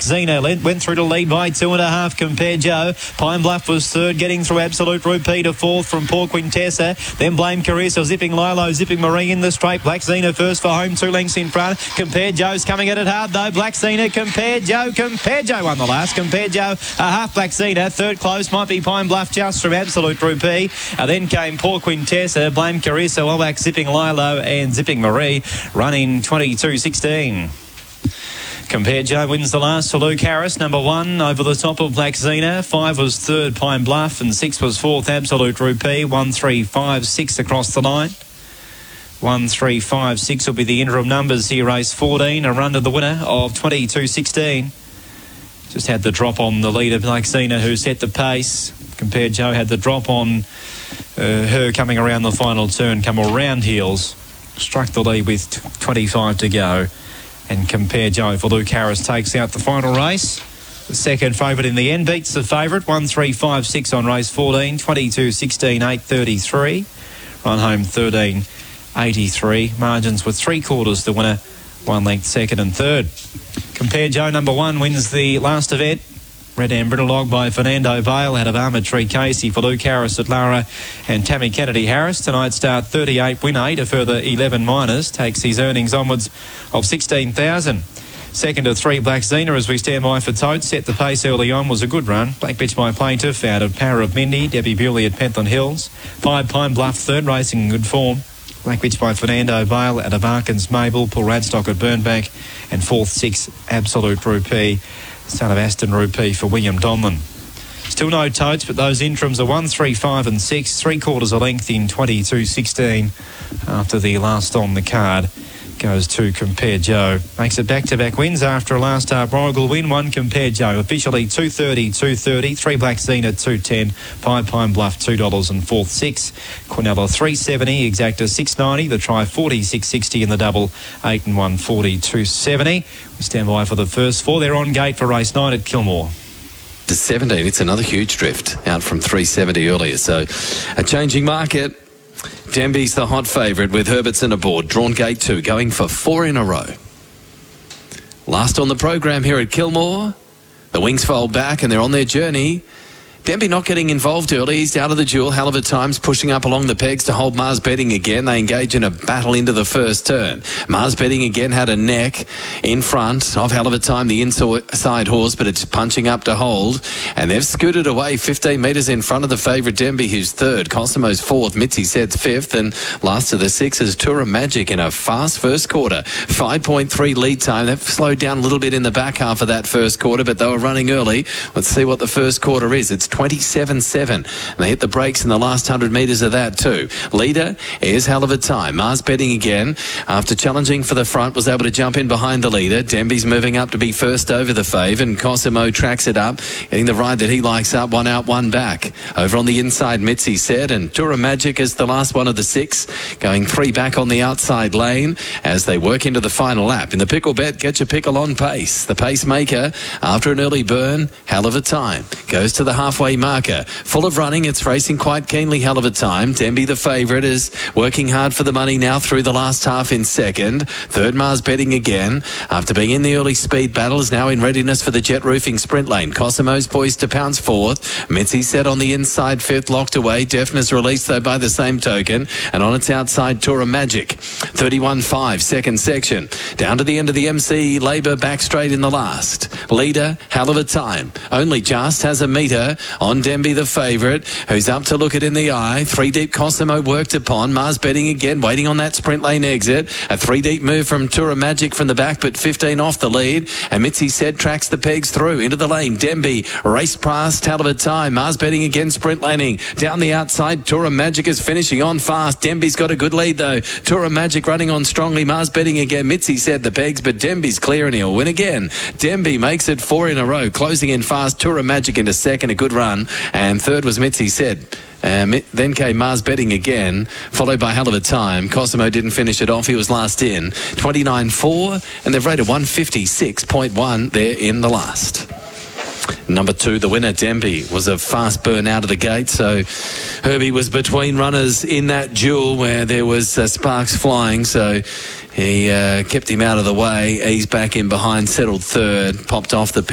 Xena went through to lead by 2.5. Compare Joe. Pine Bluff was third, getting through Absolute Rupee to fourth from Poor Quintessa. Then Blame Carissa, zipping Lilo, zipping Marie in the straight. Black Xena first for home, 2 lengths in front. Compare Joe's coming at it hard though. Black Xena, Compare Joe won the last. Compare Joe, a half Black Xena. Third close might be Pine Bluff just from Absolute Rupee. Then came Poor Quintessa, Blame Carissa, well back zipping Lilo and zipping Marie, running 22.16. Compare Joe wins the last for Luke Harris, number 1 over the top of Black Xena. 5 was third, Pine Bluff, and 6 was fourth, Absolute Rupee. 1, 3, 5, 6 across the line. 1, 3, 5, 6 will be the interim numbers here. Race 14, a run to the winner of 22.16. Just had the drop on the leader, Black Xena, who set the pace. Compare Joe had the drop on her coming around the final turn, come around heels, struck the lead with 25 to go. And Compare Joe for Luke Harris takes out the final race. The second favourite in the end beats the favourite. 1, 3, 5, 6 on race 14. 22.16, 8.33. Run home 13.83. Margins were 3/4 the winner. 1 length second and third. Compare Joe number 1 wins the last event. Red and Brittlelog by Fernando Bale out of Armour Tree Casey for Luke Harris at Lara and Tammy Kennedy Harris. Tonight start 38, win 8, a further 11 minors. Takes his earnings onwards of 16,000. Second to 3, Black Xena as we stand by for Totes. Set the pace early on, was a good run. Black Bitch by Plaintiff out of Power of Mindy. Debbie Bewley at Pentland Hills. 5, Pine Bluff third, racing in good form. Black Bitch by Fernando Bale out of Arkins Mabel. Paul Radstock at Burnbank. And 4th, 6, Absolute Rupee, son of Aston Rupee for William Donlan. Still no Totes, but those interims are 1, 3, 5 and 6. 3/4 a length in 22.16 after the last on the card goes to Compare Joe. Makes it back-to-back wins after a last start Royal win. 1 Compare Joe. Officially 2.30, 3 Black Xena 2.10, 5 Pine Bluff $2 and 4th 6. Quinella 3.70, Exacta 6.90, the try 46.60 in the double 8 and 1 42.70. We stand by for the first 4. They're on gate for race 9 at Kilmore. To 17, it's another huge drift out from 3.70 earlier, so a changing market. Denby's the hot favourite with Herbertson aboard. Drawn gate 2, going for 4 in a row. Last on the program here at Kilmore. The wings fold back and they're on their journey. Denby not getting involved early. He's out of the duel. Hell of a times pushing up along the pegs to hold Mars Betting again. They engage in a battle into the first turn. Mars Betting again had a neck in front of Hell of a Time, the inside horse, but it's punching up to hold. And they've scooted away 15 metres in front of the favourite Denby, who's third. Cosimo's fourth. Mitzi Sed's fifth. And last of the 6 is Tour of Magic in a fast first quarter. 5.3 lead time. They've slowed down a little bit in the back half of that first quarter, but they were running early. Let's see what the first quarter is. It's 27.7. And they hit the brakes in the last 100 metres of that too. Leader is Hell of a Time. Mars Betting again, after challenging for the front, was able to jump in behind the leader. Denby's moving up to be first over the fave, and Cosimo tracks it up, getting the ride that he likes up. 1 out, 1 back. Over on the inside, Mitzi said, and Tour of Magic is the last one of the 6, going 3 back on the outside lane as they work into the final lap. In the pickle bet, get your pickle on pace. The pacemaker, after an early burn, Hell of a Time, goes to the halfway marker. Full of running, it's racing quite keenly. Hell of a Time. Denby, the favourite, is working hard for the money now through the last half in second. Third, Mars Betting again, after being in the early speed battle, is now in readiness for the jet roofing sprint lane. Cosimo's poised to pounce fourth. Mitzi set on the inside fifth, locked away. Deafness released though by the same token, and on its outside, Tour of Magic. 31.5, second section. Down to the end of the MC, Labour back straight in the last. Leader, Hell of a Time, only just has a metre on Denby, the favourite, who's up to look it in the eye. 3 deep Cosimo worked upon. Mars Betting again, waiting on that sprint lane exit. A 3 deep move from Tour of Magic from the back, but 15 off the lead. And Mitzi said tracks the pegs through into the lane. Denby race past Hell of a Time. Mars Betting again, sprint laning down the outside. Tour of Magic is finishing on fast. Denby's got a good lead though. Tour of Magic running on strongly. Mars Betting again. Mitzi said the pegs, but Denby's clear and he'll win again. Denby makes it 4 in a row, closing in fast. Tour of Magic into second, a good run. And third was Mitzi said. Then came Mars Betting again, followed by Hell of a Time. Cosimo didn't finish it off. He was last in. 29.4, and they've rated 156.1 there in the last. Number 2, the winner, Denby, was a fast burn out of the gate, so Herbie was between runners in that duel where there was sparks flying, so he kept him out of the way. He's back in behind, settled third, popped off the